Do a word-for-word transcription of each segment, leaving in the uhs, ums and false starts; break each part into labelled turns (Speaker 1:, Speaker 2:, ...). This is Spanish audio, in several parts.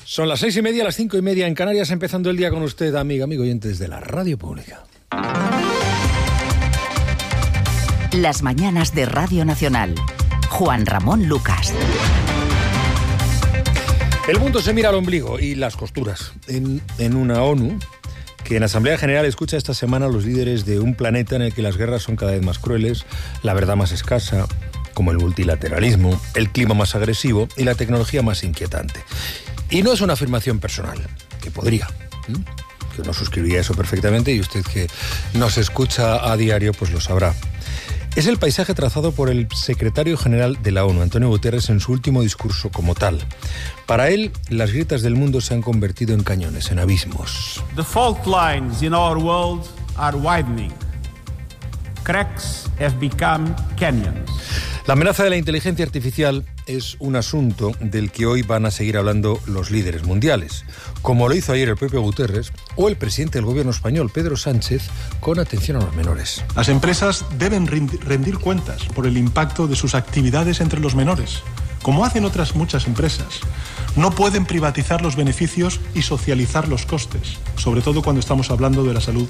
Speaker 1: Son las seis y media, las cinco y media en Canarias, empezando el día con usted, amiga, amigo oyente, desde la Radio Pública.
Speaker 2: Las mañanas de Radio Nacional. Juan Ramón Lucas.
Speaker 1: El mundo se mira al ombligo y las costuras en, en una ONU que en Asamblea General escucha esta semana a los líderes de un planeta en el que las guerras son cada vez más crueles, la verdad más escasa, como el multilateralismo, el clima más agresivo y la tecnología más inquietante. Y no es una afirmación personal, que podría, ¿eh? que no suscribiría eso perfectamente, y usted que nos escucha a diario pues lo sabrá. Es el paisaje trazado por el secretario general de la ONU, Antonio Guterres, en su último discurso como tal. Para él, las grietas del mundo se han convertido en cañones, en abismos.
Speaker 3: The fault lines in our world are widening. Cracks have become canyons.
Speaker 1: La amenaza de la inteligencia artificial es un asunto del que hoy van a seguir hablando los líderes mundiales, como lo hizo ayer el propio Guterres o el presidente del gobierno español, Pedro Sánchez, con atención a los menores.
Speaker 4: Las empresas deben rendir cuentas por el impacto de sus actividades entre los menores, como hacen otras muchas empresas. No pueden privatizar los beneficios y socializar los costes, sobre todo cuando estamos hablando de la salud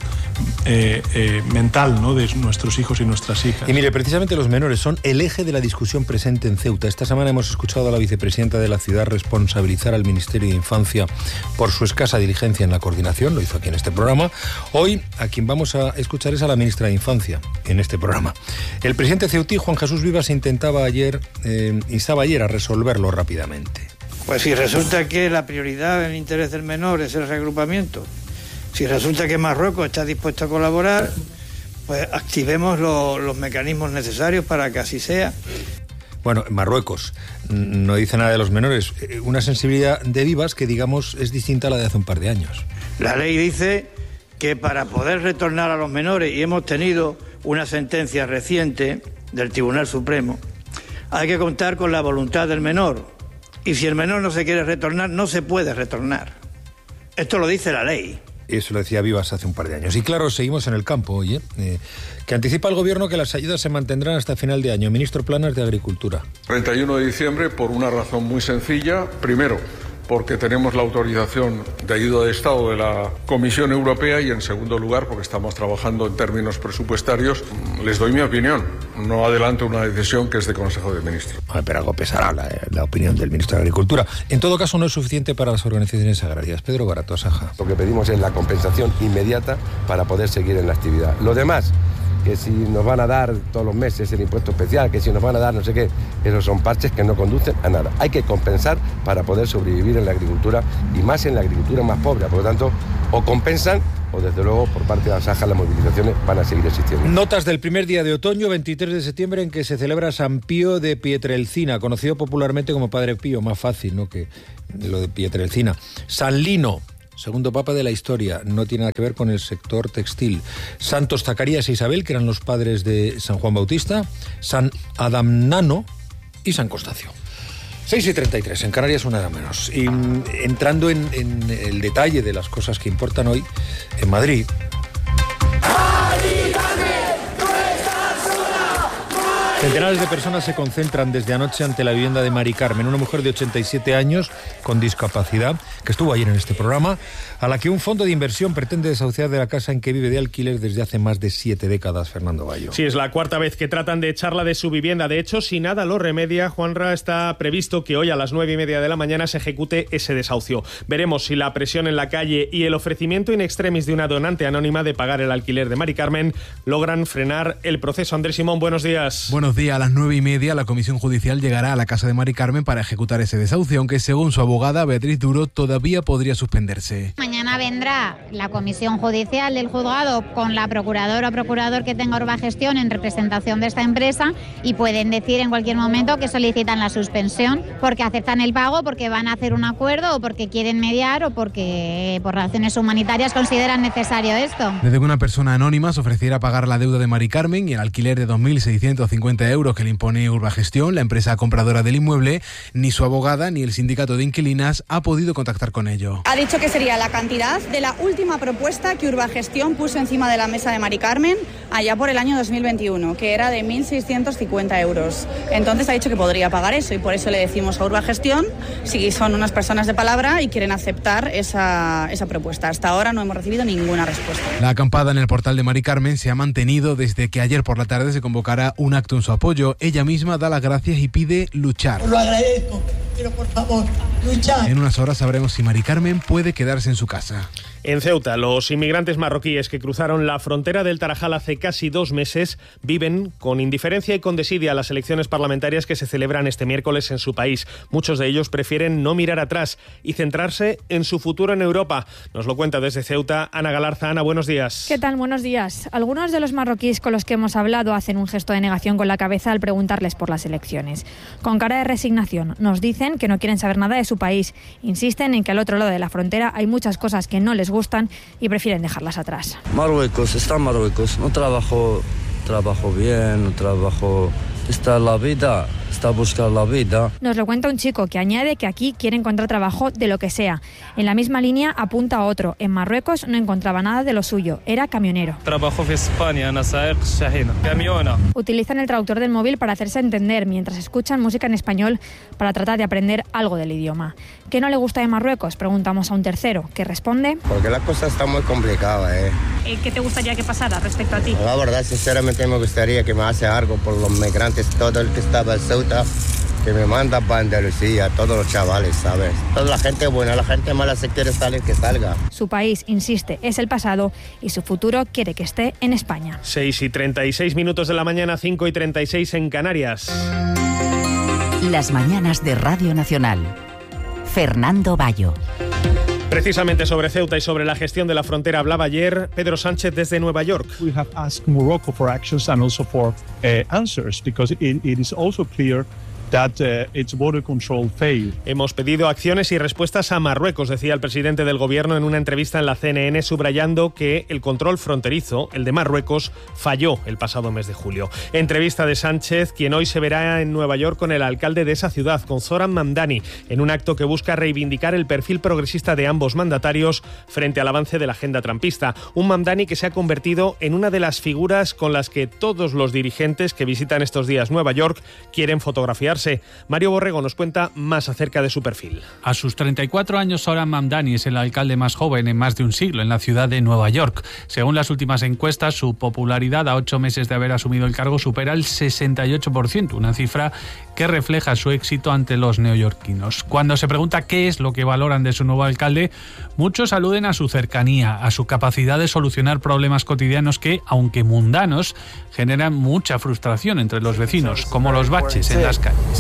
Speaker 4: eh, eh, mental, ¿no?, de nuestros hijos y nuestras hijas.
Speaker 1: Y mire, precisamente los menores son el eje de la discusión presente en Ceuta. Esta semana hemos escuchado a la vicepresidenta de la ciudad responsabilizar al Ministerio de Infancia por su escasa diligencia en la coordinación, lo hizo aquí en este programa. Hoy a quien vamos a escuchar es a la ministra de Infancia en este programa. El presidente ceutí, Juan Jesús Vivas, intentaba ayer, eh, instaba ayer a resolverlo rápidamente.
Speaker 5: Pues si resulta que la prioridad en el interés del menor es el reagrupamiento, si resulta que Marruecos está dispuesto a colaborar, pues activemos lo, los mecanismos necesarios para que así sea.
Speaker 1: Bueno, Marruecos no dice nada de los menores, una sensibilidad de Vivas que, digamos, es distinta a la de hace un par de años.
Speaker 5: La ley dice que para poder retornar a los menores, y hemos tenido una sentencia reciente del Tribunal Supremo, hay que contar con la voluntad del menor. Y si el menor no se quiere retornar, no se puede retornar. Esto lo dice la ley.
Speaker 1: Eso lo decía Vivas hace un par de años. Y claro, seguimos en el campo, oye, eh, que anticipa el gobierno que las ayudas se mantendrán hasta final de año. Ministro Planas, de Agricultura.
Speaker 6: treinta y uno de diciembre, por una razón muy sencilla. Primero, porque tenemos la autorización de ayuda de Estado de la Comisión Europea, y en segundo lugar, porque estamos trabajando en términos presupuestarios. Les doy mi opinión, no adelanto una decisión que es de Consejo de Ministros.
Speaker 1: Ah, pero algo pesará la, la opinión del ministro de Agricultura. En todo caso, no es suficiente para las organizaciones agrarias. Pedro Barato, Asaja.
Speaker 7: Lo que pedimos es la compensación inmediata para poder seguir en la actividad. Lo demás, que si nos van a dar todos los meses el impuesto especial, que si nos van a dar no sé qué, esos son parches que no conducen a nada. Hay que compensar para poder sobrevivir en la agricultura, y más en la agricultura más pobre. Por lo tanto, o compensan o desde luego por parte de la Asaja las movilizaciones van a seguir existiendo.
Speaker 1: Notas del primer día de otoño, veintitrés de septiembre, en que se celebra San Pío de Pietrelcina, conocido popularmente como Padre Pío, más fácil, ¿no?, que lo de Pietrelcina. San Lino, segundo papa de la historia, no tiene nada que ver con el sector textil. Santos Zacarías e Isabel, que eran los padres de San Juan Bautista. San Adamnano y San Constacio. seis y treinta y tres, en Canarias una hora menos. Y entrando en, en el detalle de las cosas que importan hoy, en Madrid... Centenares de personas se concentran desde anoche ante la vivienda de Mari Carmen, una mujer de ochenta y siete años con discapacidad, que estuvo ayer en este programa, a la que un fondo de inversión pretende desahuciar de la casa en que vive de alquiler desde hace más de siete décadas, Fernando Bayo.
Speaker 8: Sí, es la cuarta vez que tratan de echarla de su vivienda. De hecho, si nada lo remedia, Juanra, está previsto que hoy a las nueve y media de la mañana se ejecute ese desahucio. Veremos si la presión en la calle y el ofrecimiento in extremis de una donante anónima de pagar el alquiler de Mari Carmen logran frenar el proceso. Andrés Simón, buenos días.
Speaker 9: Buenos días. A las nueve y media la Comisión Judicial llegará a la casa de Mari Carmen para ejecutar ese desahucio, aunque según su abogada Beatriz Duro todavía podría suspenderse.
Speaker 10: Mañana vendrá la Comisión Judicial del juzgado con la procuradora o procurador que tenga Orba Gestión en representación de esta empresa, y pueden decir en cualquier momento que solicitan la suspensión porque aceptan el pago, porque van a hacer un acuerdo o porque quieren mediar o porque por razones humanitarias consideran necesario esto.
Speaker 9: Desde que una persona anónima se ofreciera pagar la deuda de Mari Carmen y el alquiler de dos mil seiscientos cincuenta euros que le impone Urbagestión, la empresa compradora del inmueble, ni su abogada ni el sindicato de inquilinas ha podido contactar con ello.
Speaker 11: Ha dicho que sería la cantidad cantidad de la última propuesta que Urbagestión puso encima de la mesa de Mari Carmen allá por el año dos mil veintiuno, que era de mil seiscientos cincuenta euros. Entonces ha dicho que podría pagar eso y por eso le decimos a Urbagestión si son unas personas de palabra y quieren aceptar esa, esa propuesta. Hasta ahora no hemos recibido ninguna respuesta.
Speaker 9: La acampada en el portal de Mari Carmen se ha mantenido desde que ayer por la tarde se convocara un acto en su apoyo. Ella misma da las gracias y pide luchar.
Speaker 12: Lo agradezco, pero por favor, luchar.
Speaker 9: En unas horas sabremos si Mari Carmen puede quedarse en su casa.
Speaker 8: En Ceuta, los inmigrantes marroquíes que cruzaron la frontera del Tarajal hace casi dos meses viven con indiferencia y con desidia las elecciones parlamentarias que se celebran este miércoles en su país. Muchos de ellos prefieren no mirar atrás y centrarse en su futuro en Europa. Nos lo cuenta desde Ceuta Ana Galarza. Ana, buenos días.
Speaker 13: ¿Qué tal? Buenos días. Algunos de los marroquíes con los que hemos hablado hacen un gesto de negación con la cabeza al preguntarles por las elecciones. Con cara de resignación nos dicen que no quieren saber nada de su país. Insisten en que al otro lado de la frontera hay muchas cosas que no les gustan y prefieren dejarlas atrás.
Speaker 14: Marruecos, está en Marruecos, no trabajo, trabajo bien, no trabajo, está la vida, está a buscar la vida.
Speaker 13: Nos lo cuenta un chico que añade que aquí quiere encontrar trabajo de lo que sea. En la misma línea apunta a otro. En Marruecos no encontraba nada de lo suyo, era camionero.
Speaker 15: Trabajo en España, en Saeq Shahina, camiona.
Speaker 13: Utilizan el traductor del móvil para hacerse entender mientras escuchan música en español para tratar de aprender algo del idioma. ¿Qué no le gusta de Marruecos? Preguntamos a un tercero, que responde...
Speaker 16: Porque la cosa está muy complicada, ¿eh?
Speaker 13: ¿Qué te gustaría que pasara respecto a ti?
Speaker 16: La verdad, sinceramente me gustaría que me hace algo por los migrantes, todo el que estaba en Ceuta, que me manda para Andalucía, todos los chavales, ¿sabes? Toda la gente buena, la gente mala se quiere salir, que salga.
Speaker 13: Su país, insiste, es el pasado y su futuro quiere que esté en España.
Speaker 8: seis y treinta y seis minutos de la mañana, cinco y treinta y seis en Canarias.
Speaker 2: Las mañanas de Radio Nacional. Fernando Bayo.
Speaker 8: Precisamente sobre Ceuta y sobre la gestión de la frontera hablaba ayer Pedro Sánchez desde Nueva York.
Speaker 17: We have asked Morocco for actions and also for uh, answers because it, it is also clear that uh, its border control failed.
Speaker 8: Hemos pedido acciones y respuestas a Marruecos, decía el presidente del gobierno en una entrevista en la C N N, subrayando que el control fronterizo, el de Marruecos, falló el pasado mes de julio. Entrevista de Sánchez, quien hoy se verá en Nueva York con el alcalde de esa ciudad, con Zoran Mamdani, en un acto que busca reivindicar el perfil progresista de ambos mandatarios frente al avance de la agenda trumpista. Un Mamdani que se ha convertido en una de las figuras con las que todos los dirigentes que visitan estos días Nueva York quieren fotografiarse. Mario Borrego nos cuenta más acerca de su perfil.
Speaker 18: A sus treinta y cuatro años, Zoran Mamdani es el alcalde más joven en más de un siglo en la ciudad de Nueva York. Según las últimas encuestas, su popularidad a ocho meses de haber asumido el cargo supera el sesenta y ocho por ciento, una cifra que refleja su éxito ante los neoyorquinos. Cuando se pregunta qué es lo que valoran de su nuevo alcalde, muchos aluden a su cercanía, a su capacidad de solucionar problemas cotidianos que, aunque mundanos, generan mucha frustración entre los vecinos, como los baches en las calles.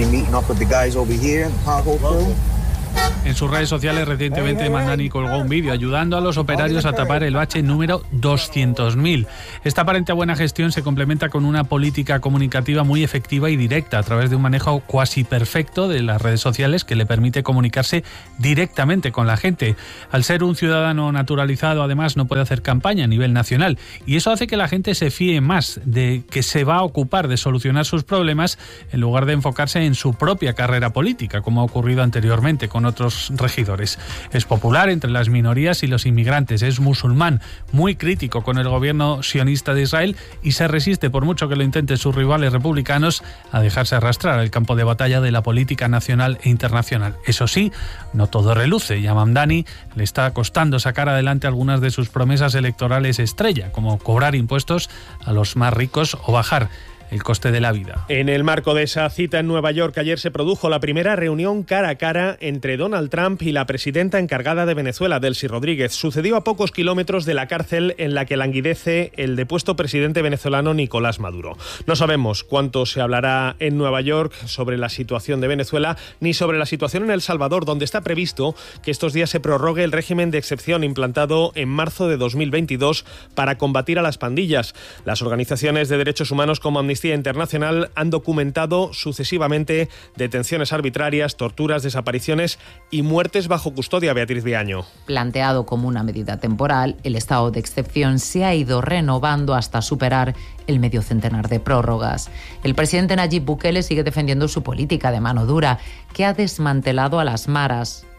Speaker 18: En sus redes sociales recientemente Mamdani colgó un vídeo ayudando a los operarios a tapar el bache número doscientos mil. Esta aparente buena gestión se complementa con una política comunicativa muy efectiva y directa a través de un manejo cuasi perfecto de las redes sociales que le permite comunicarse directamente con la gente. Al ser un ciudadano naturalizado, además, no puede hacer campaña a nivel nacional y eso hace que la gente se fíe más de que se va a ocupar de solucionar sus problemas en lugar de enfocarse en su propia carrera política, como ha ocurrido anteriormente con otros regidores. Es popular entre las minorías y los inmigrantes, es musulmán, muy crítico con el gobierno sionista de Israel y se resiste, por mucho que lo intenten sus rivales republicanos, a dejarse arrastrar al campo de batalla de la política nacional e internacional. Eso sí, no todo reluce y a Mamdani le está costando sacar adelante algunas de sus promesas electorales estrella, como cobrar impuestos a los más ricos o bajar el coste de la vida.
Speaker 8: En el marco de esa cita en Nueva York, ayer se produjo la primera reunión cara a cara entre Donald Trump y la presidenta encargada de Venezuela, Delcy Rodríguez. Sucedió a pocos kilómetros de la cárcel en la que languidece el depuesto presidente venezolano Nicolás Maduro. No sabemos cuánto se hablará en Nueva York sobre la situación de Venezuela ni sobre la situación en El Salvador, donde está previsto que estos días se prorrogue el régimen de excepción implantado en marzo de dos mil veintidós para combatir a las pandillas. Las organizaciones de derechos humanos como Amnistía Internacional han documentado sucesivamente detenciones arbitrarias, torturas, desapariciones y muertes bajo custodia. Beatriz Viaño.
Speaker 19: Planteado como una medida temporal, el estado de excepción se ha ido renovando hasta superar el medio centenar de prórrogas. El presidente Nayib Bukele sigue defendiendo su política de mano dura, que ha desmantelado a las maras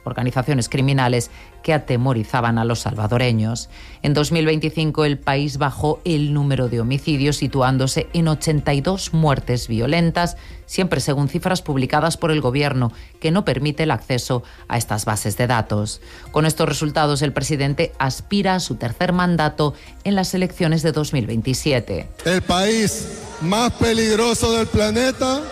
Speaker 19: organizaciones criminales que atemorizaban a los salvadoreños. En dos mil veinticinco el país bajó el número de homicidios, situándose en ochenta y dos muertes violentas, siempre según cifras publicadas por el gobierno, que no permite el acceso a estas bases de datos. Con estos resultados, el presidente aspira a su tercer mandato en las elecciones de dos mil veintisiete.
Speaker 20: El país más peligroso del planeta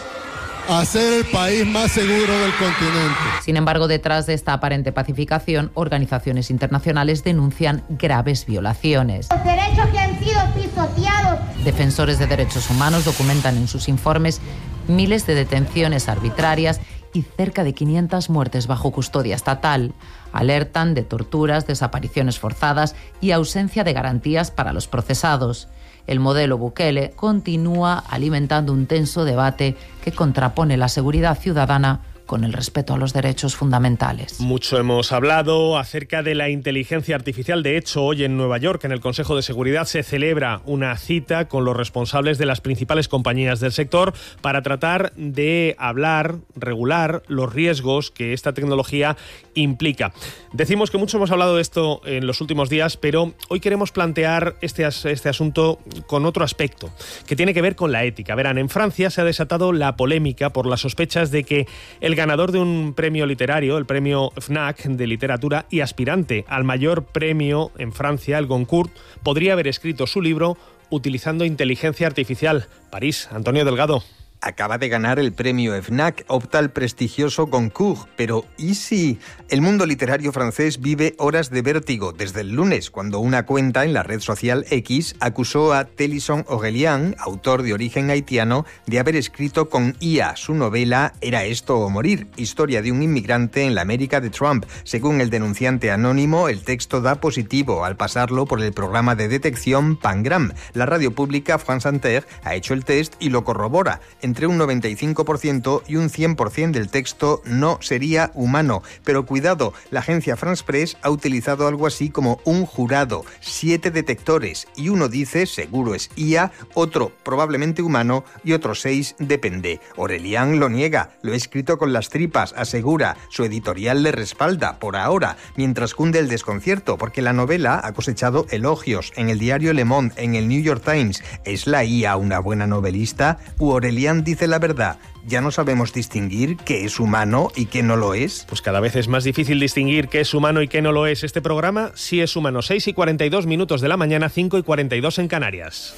Speaker 20: a ser el país más seguro del continente.
Speaker 19: Sin embargo, detrás de esta aparente pacificación, organizaciones internacionales denuncian graves violaciones.
Speaker 21: Los derechos que han sido pisoteados.
Speaker 19: Defensores de derechos humanos documentan en sus informes miles de detenciones arbitrarias y cerca de quinientas muertes bajo custodia estatal. Alertan de torturas, desapariciones forzadas y ausencia de garantías para los procesados. El modelo Bukele continúa alimentando un tenso debate que contrapone la seguridad ciudadana con el respeto a los derechos fundamentales.
Speaker 8: Mucho hemos hablado acerca de la inteligencia artificial. De hecho, hoy en Nueva York, en el Consejo de Seguridad, se celebra una cita con los responsables de las principales compañías del sector para tratar de hablar, regular los riesgos que esta tecnología implica. Decimos que mucho hemos hablado de esto en los últimos días, pero hoy queremos plantear este, este asunto con otro aspecto, que tiene que ver con la ética. Verán, en Francia se ha desatado la polémica por las sospechas de que el ganador de un premio literario, el premio FNAC de literatura y aspirante al mayor premio en Francia, el Goncourt, podría haber escrito su libro utilizando inteligencia artificial. París, Antonio Delgado.
Speaker 22: Acaba de ganar el premio FNAC, opta al prestigioso Goncourt. Pero ¿y si? El mundo literario francés vive horas de vértigo desde el lunes, cuando una cuenta en la red social X acusó a Télisson Aurélien, autor de origen haitiano, de haber escrito con I A su novela Era esto o morir, historia de un inmigrante en la América de Trump. Según el denunciante anónimo, el texto da positivo al pasarlo por el programa de detección Pangram. La radio pública France Inter ha hecho el test y lo corrobora. Entre un noventa y cinco por ciento y un cien por ciento del texto no sería humano. Pero cuidado, la agencia France Press ha utilizado algo así como un jurado, siete detectores, y uno dice seguro es I A, otro probablemente humano y otros seis depende. Aurélien lo niega, lo he escrito con las tripas, asegura, su editorial le respalda por ahora, mientras cunde el desconcierto porque la novela ha cosechado elogios en el diario Le Monde, en el New York Times. ¿Es la I A una buena novelista? ¿O Aurélien dice la verdad? ¿Ya no sabemos distinguir qué es humano y qué no lo es?
Speaker 8: Pues cada vez es más difícil distinguir qué es humano y qué no lo es. Este programa sí es humano. seis y cuarenta y dos minutos de la mañana, cinco y cuarenta y dos en Canarias.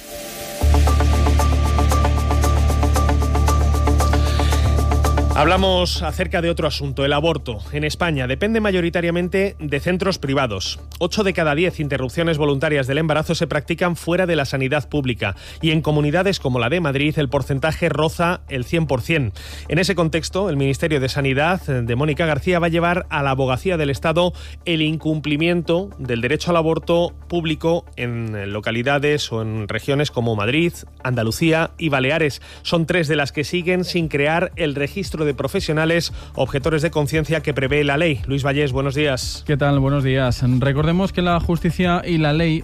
Speaker 8: Hablamos acerca de otro asunto, el aborto. En España depende mayoritariamente de centros privados. Ocho de cada diez interrupciones voluntarias del embarazo se practican fuera de la sanidad pública y en comunidades como la de Madrid el porcentaje roza el cien por ciento. En ese contexto, el Ministerio de Sanidad de Mónica García va a llevar a la Abogacía del Estado el incumplimiento del derecho al aborto público en localidades o en regiones como Madrid, Andalucía y Baleares. Son tres de las que siguen sin crear el registro de profesionales objetores de conciencia que prevé la ley. Luis Vallés, buenos días.
Speaker 23: ¿Qué tal? Buenos días. Recordemos que la justicia y la ley